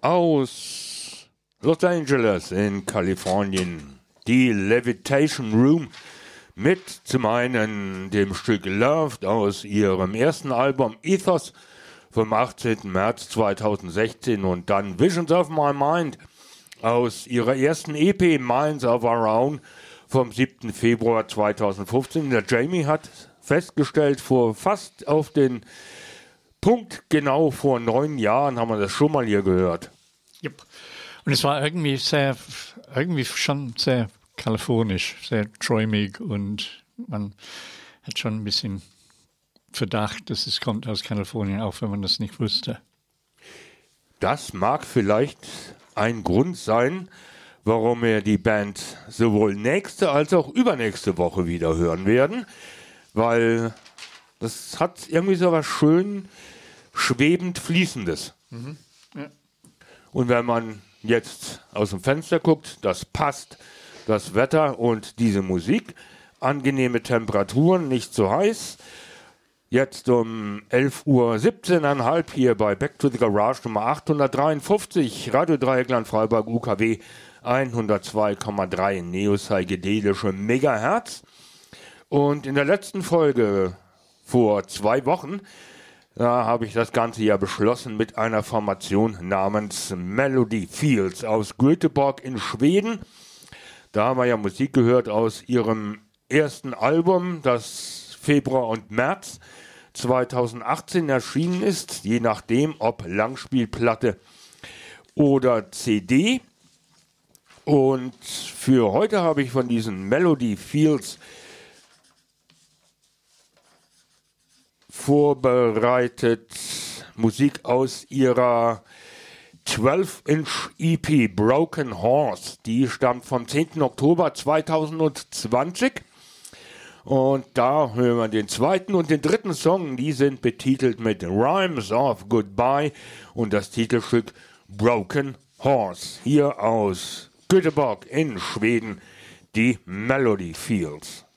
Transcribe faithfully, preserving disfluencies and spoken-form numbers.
aus Los Angeles in Kalifornien. Die Levitation Room mit zum einen dem Stück Loved aus ihrem ersten Album Ethos vom achtzehnten März zweitausendsechzehn und dann Visions of My Mind aus ihrer ersten E P Minds of Our Own vom siebten Februar zweitausendfünfzehn. Der Jamie hat festgestellt, vor fast auf den Punkt genau vor neun Jahren haben wir das schon mal hier gehört. Yep. Und es war irgendwie sehr, irgendwie schon sehr kalifornisch, sehr träumig und man hat schon ein bisschen Verdacht, dass es kommt aus Kalifornien, auch wenn man das nicht wusste. Das mag vielleicht ein Grund sein, warum wir die Band sowohl nächste als auch übernächste Woche wieder hören werden, weil das hat irgendwie so was schön schwebend Fließendes. Mhm. Ja. Und wenn man jetzt aus dem Fenster guckt, das passt, das Wetter und diese Musik, angenehme Temperaturen, nicht zu heiß. Jetzt um elf Uhr siebzehn Komma fünf hier bei Back to the Garage Nummer achthundertdreiundfünfzig, Radio Dreieckland Freiburg U K W hundertzwei Komma drei Neo-Psychedelische Megahertz. Und in der letzten Folge vor zwei Wochen, da habe ich das Ganze ja beschlossen mit einer Formation namens Melody Fields aus Göteborg in Schweden. Da haben wir ja Musik gehört aus ihrem ersten Album, das Februar und März zweitausendachtzehn erschienen ist, je nachdem, ob Langspielplatte oder C D. Und für heute habe ich von diesen Melody Fields vorbereitet Musik aus ihrer zwölf Inch E P Broken Horse. Die stammt vom zehnten Oktober zweitausendzwanzig. Und da hören wir den zweiten und den dritten Song. Die sind betitelt mit Rhymes of Goodbye und das Titelstück Broken Horse. Hier aus Göteborg in Schweden, die Melody Fields.